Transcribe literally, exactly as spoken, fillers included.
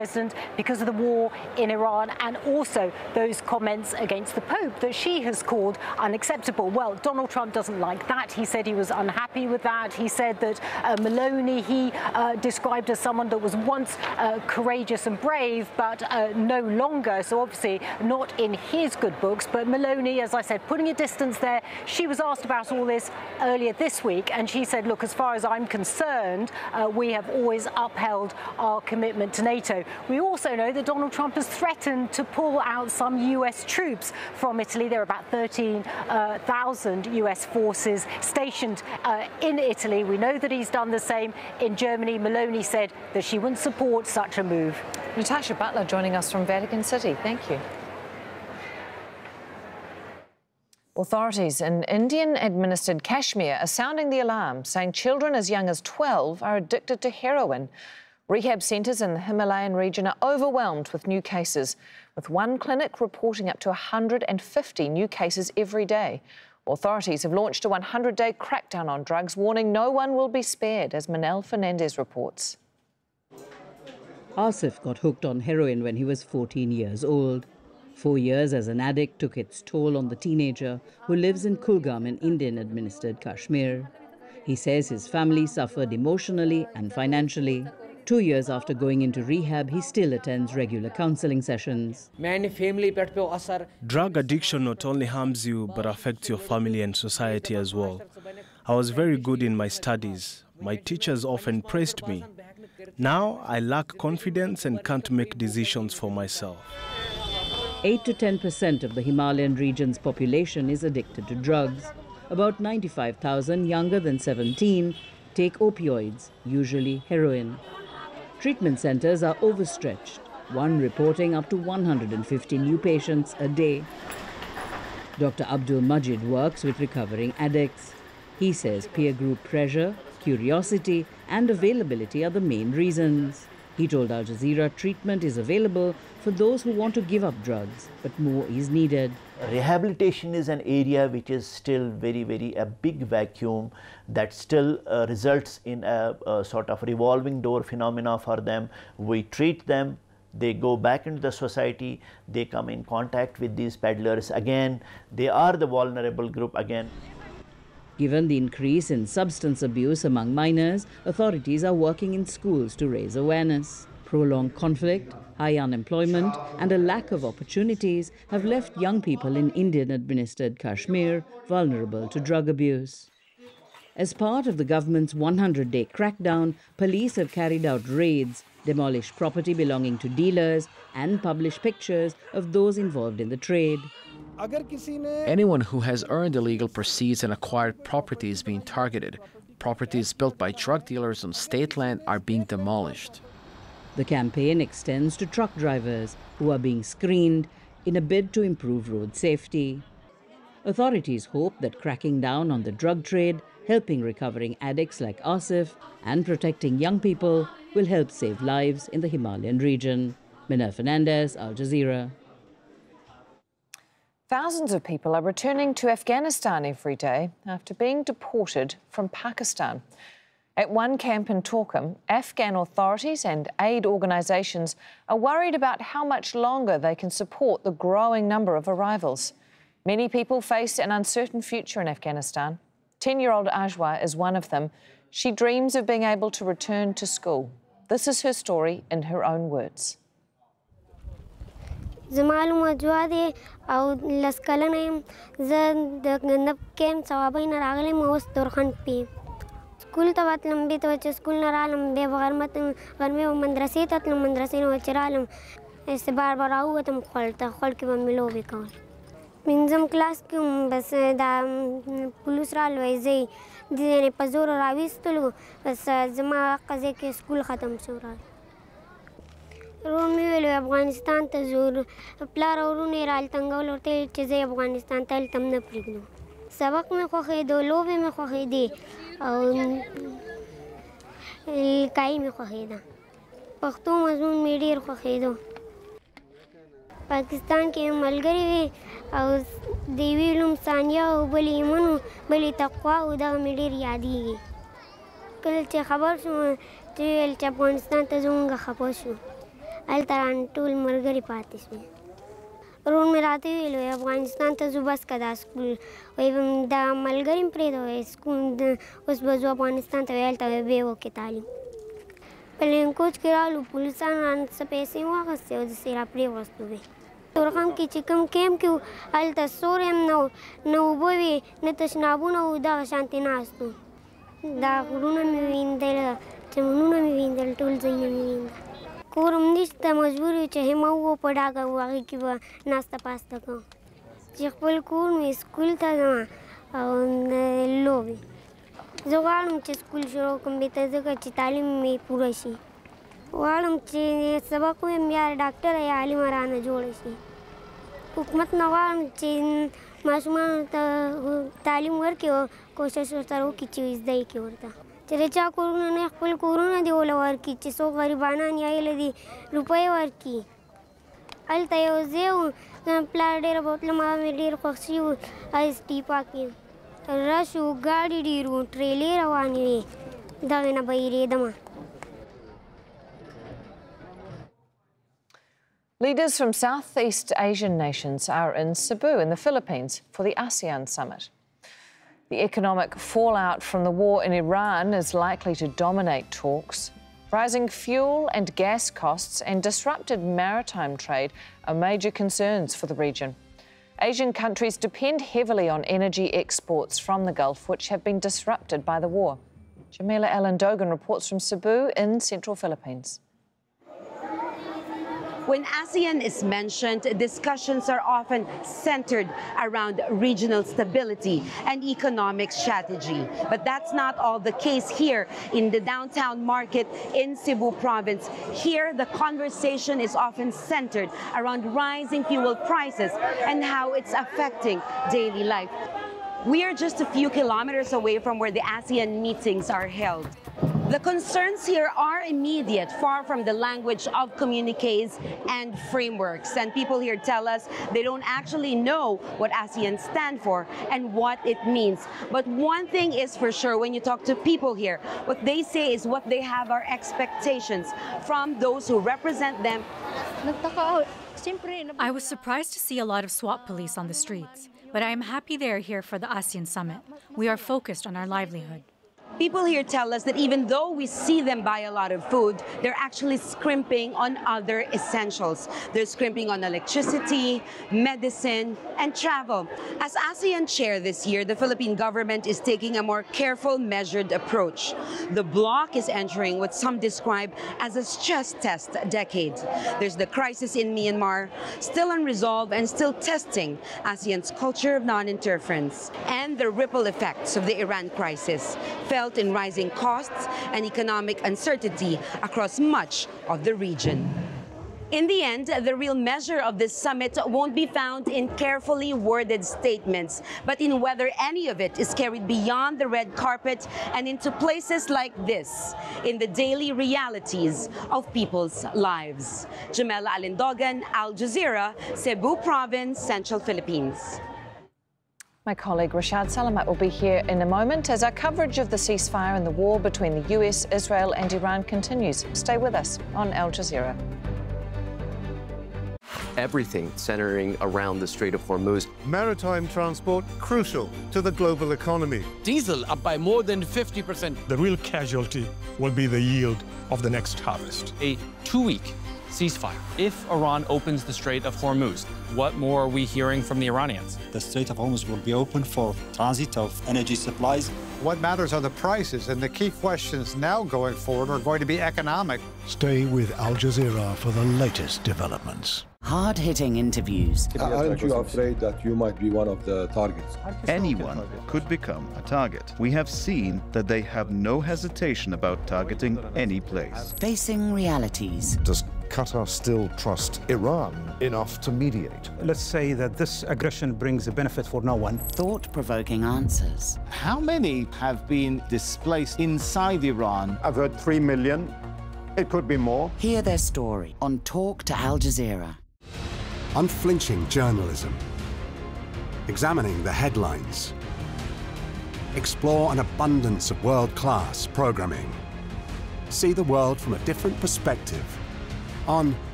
President because of the war in Iran and also those comments against the Pope that she has called unacceptable. Well, Donald Trump doesn't like that. He said he was unhappy with that. He said that uh, Meloni he uh, described as someone that was once uh, courageous and brave, but uh, no longer. So obviously not in his good books. But Meloni, as I said, putting a distance there. She was asked about all this earlier this week, and she said, look, as far as I'm concerned, uh, we have always upheld our commitment to NATO. We also know that Donald Trump has threatened to pull out some U S troops from Italy. There are about thirteen thousand uh, U S forces stationed uh, in Italy. We know that he's done the same in Germany. Meloni said that she wouldn't support such a move. Natasha Butler joining us from Vatican City. Thank you. Authorities in Indian-administered Kashmir are sounding the alarm, saying children as young as twelve are addicted to heroin. Rehab centres in the Himalayan region are overwhelmed with new cases, with one clinic reporting up to one hundred fifty new cases every day. Authorities have launched a one hundred day crackdown on drugs, warning no one will be spared, as Manel Fernandez reports. Asif got hooked on heroin when he was fourteen years old. Four years as an addict took its toll on the teenager who lives in Kulgam in Indian-administered Kashmir. He says his family suffered emotionally and financially. Two years after going into rehab, he still attends regular counseling sessions. Drug addiction not only harms you, but affects your family and society as well. I was very good in my studies. My teachers often praised me. Now I lack confidence and can't make decisions for myself. eight to ten percent of the Himalayan region's population is addicted to drugs. About ninety-five thousand younger than seventeen take opioids, usually heroin. Treatment centres are overstretched, one reporting up to one hundred fifty new patients a day. Doctor Abdul Majid works with recovering addicts. He says peer group pressure, curiosity and availability are the main reasons. He told Al Jazeera treatment is available for those who want to give up drugs, but more is needed. Rehabilitation is an area which is still very, very a big vacuum that still uh, results in a, a sort of revolving door phenomena for them. We treat them, they go back into the society, they come in contact with these peddlers again, they are the vulnerable group again. Given the increase in substance abuse among minors, authorities are working in schools to raise awareness. Prolonged conflict, high unemployment and a lack of opportunities have left young people in Indian-administered Kashmir vulnerable to drug abuse. As part of the government's one hundred day crackdown, police have carried out raids, demolished property belonging to dealers and published pictures of those involved in the trade. Anyone who has earned illegal proceeds and acquired property is being targeted. Properties built by drug dealers on state land are being demolished. The campaign extends to truck drivers who are being screened in a bid to improve road safety. Authorities hope that cracking down on the drug trade, helping recovering addicts like Asif and protecting young people will help save lives in the Himalayan region. Manel Fernandez, Al Jazeera. Thousands of people are returning to Afghanistan every day after being deported from Pakistan. At one camp in Torkham, Afghan authorities and aid organisations are worried about how much longer they can support the growing number of arrivals. Many people face an uncertain future in Afghanistan. ten-year-old Ajwa is one of them. She dreams of being able to return to school. This is her story in her own words. زمالو مجوادي أو لسكالنا زاد دنب كم سوابين راغلي موس تورخن بي سكول تبات لمبي توجه سكول نرالم بيبغرمت غرمي ومدرسة تطلع مدرسين وشرالم استبار براو تم خالته خال كي بملو بيكون من زم كلاس كم بس دا بوليس رالو إزاي دي بزور راويستلو بس زما قزي كي سكول ختم شورال رومي ویلو افغانستان ته زور پلار ورونه رال تنګول ورته چې زه افغانستان ته تم نه پریږدم سبق مې خوښېدو لوبې مې خوښېدې او کای مې خوښېده پښتو مضمون مې ډېر خوښېدو پاکستان کې ملګري وي او د یوې نوم ثانیه او بل ایمن و بل تقوا او دغه مې ډېر یادېږي کله چې خبر شوم چې ویل چې افغانستان ته ځو موږ خفه شو التران طول مرغري پاتې شوې رون مې راته ویل وی افغانستان ته ځو بس که دا سکول وایي دا ملګري مې پرېږده وایي سکول اوس به ځو افغانستان ته وایي هلته به بیا وکړې تعلیم په لینکوچ کې رالو پولیسانو رانه څه پیسې مې واخیستې او داسې را پرېوستو وې تورخم کې چې کوم کیمپ کې وو هلته سوری هم نه و نه اوبه وې نه تشنابونه وو دغه شانتې ناست وو دا غرونه مې ویندل چمنونه مې ویندل ټول ځایونه مې ویندل کور هم نشته مجبور یو چې همه وو په ډاګه وو هغې کې به ناسته پاسته کوم چې خپل کور مې سکول ته ځم او لوبې زه غواړم چې سکول شروع کړم بېرته ځکه چې تعلیم مې پوره شي غواړم چې سبق ووایم یا ډاکټره یا عالمه رانه جوړه شي حکومت نه غواړم چې ماشومانو ته تعلیم ورکړي او کوشش ورسره وکړي چې زده یې کړي ورته چې د چا کورونه نه خپل کورونه دې وله ورکړي چې څوک غریبانان یا یې له دې روپۍ ورکړي هلته یو ځای و زما پلار ډېره بوتله ما مې ډېر خوښ شوي و ایس ټي پارک کې رش و ګاډي ډېر و ټریلې روانې وې دغې نه به هېرېدمه Leaders from Southeast Asian nations are in Cebu in the Philippines for the ASEAN summit. The economic fallout from the war in Iran is likely to dominate talks. Rising fuel and gas costs and disrupted maritime trade are major concerns for the region. Asian countries depend heavily on energy exports from the Gulf, which have been disrupted by the war. Jamila Alandogan reports from Cebu in central Philippines. When ASEAN is mentioned, discussions are often centered around regional stability and economic strategy. But that's not all the case here in the downtown market in Cebu province. Here, the conversation is often centered around rising fuel prices and how it's affecting daily life. We are just a few kilometers away from where the ASEAN meetings are held. The concerns here are immediate, far from the language of communiques and frameworks. And people here tell us they don't actually know what ASEAN stand for and what it means. But one thing is for sure, when you talk to people here, what they say is what they have are expectations from those who represent them. I was surprised to see a lot of SWAT police on the streets, but I am happy they are here for the ASEAN summit. We are focused on our livelihood. People here tell us that even though we see them buy a lot of food, they're actually scrimping on other essentials. They're scrimping on electricity, medicine, and travel. As ASEAN chair this year, the Philippine government is taking a more careful, measured approach. The bloc is entering what some describe as a stress test decade. There's the crisis in Myanmar, still unresolved and still testing ASEAN's culture of non-interference, and the ripple effects of the Iran crisis, felt in rising costs and economic uncertainty across much of the region. In the end, the real measure of this summit won't be found in carefully worded statements, but in whether any of it is carried beyond the red carpet and into places like this, in the daily realities of people's lives. Jamila Alindogan, Al Jazeera, Cebu Province, Central Philippines. My colleague Rashad Salamat will be here in a moment as our coverage of the ceasefire and the war between the U S, Israel and Iran continues. Stay with us on Al Jazeera. Everything centering around the Strait of Hormuz. Maritime transport crucial to the global economy. Diesel up by more than fifty percent. The real casualty will be the yield of the next harvest. A two-week ceasefire. If Iran opens the Strait of Hormuz, what more are we hearing from the Iranians? The Strait of Hormuz will be open for transit of energy supplies. What matters are the prices, and the key questions now going forward are going to be economic. Stay with Al Jazeera for the latest developments. Hard-hitting interviews. Aren't you afraid that you might be one of the targets? Anyone could become a target. We have seen that they have no hesitation about targeting any place. Facing realities. Does Qatar still trust Iran enough to mediate? Let's say that this aggression brings a benefit for no one. Thought-provoking answers. How many have been displaced inside Iran? I've heard three million. It could be more. Hear their story on Talk to Al Jazeera. Unflinching journalism. Examining the headlines. Explore an abundance of world-class programming. See the world from a different perspective on